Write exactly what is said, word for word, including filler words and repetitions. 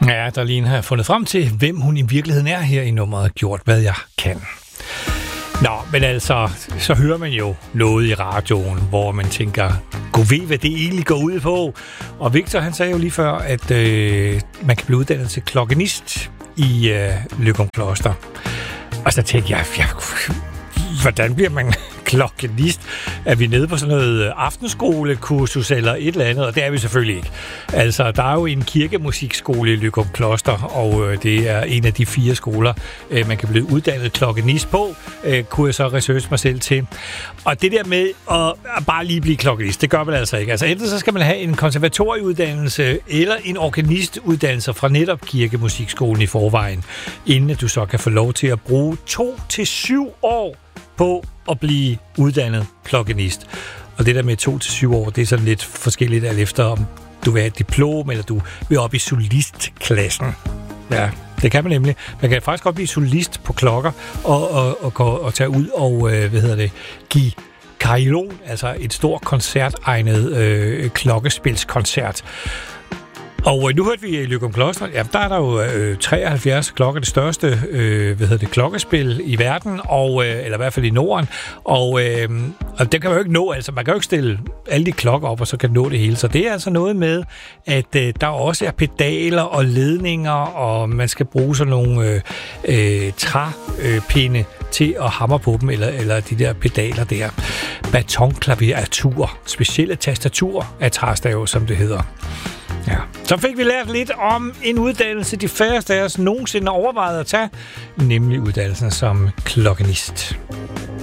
Ja, Darlene har fundet frem til, hvem hun i virkeligheden er her i nummeret Gjort, hvad jeg kan. Nå, men altså, så hører man jo noget i radioen, hvor man tænker, god ved, hvad det egentlig går ud på. Og Victor, han sagde jo lige før, at øh, man kan blive uddannet til klokkenist i øh, Løgumkloster. Og så tænkte jeg, jeg hvordan bliver man klokkenist? Er vi nede på sådan noget aftenskolekursus eller et eller andet? Og det er vi selvfølgelig ikke. Altså, der er jo en kirkemusikskole i Løgumkloster, og øh, det er en af de fire skoler, øh, man kan blive uddannet klokkenist på, øh, kunne jeg så researche mig selv til. Og det der med at bare lige blive klokkenist, det gør man altså ikke. Altså, enten så skal man have en konservatorieuddannelse eller en organistuddannelse fra netop kirkemusikskolen i forvejen, inden du så kan få lov til at bruge to til syv år på at blive uddannet klokkenist. Og det der med to til syv år, det er sådan lidt forskelligt alt efter, om du vil have et diplom, eller du vil op i solistklassen. Ja, det kan man nemlig. Man kan faktisk godt blive solist på klokker, og, og, og, og tage ud og, øh, hvad hedder det, give carillon, altså et stort koncertegnet øh, klokkespilskoncert. Og øh, nu hørte vi i Løgumkloster, ja, der er der jo øh, treoghalvfjerds klokker, det største øh, hvad hedder det, klokkespil i verden, og, øh, eller i hvert fald i Norden, og, øh, og det kan man jo ikke nå, altså man kan jo ikke stille alle de klokker op, og så kan nå det hele, så det er altså noget med, at øh, der også er pedaler og ledninger, og man skal bruge sådan nogle øh, øh, træpinde øh, til at hamre på dem, eller, eller de der pedaler der. Batonklaviatur, specielle tastatur af træstav, som det hedder. Ja. Så fik vi lært lidt om en uddannelse, de færreste af os nogensinde overvejede at tage, nemlig uddannelsen som klokkenist.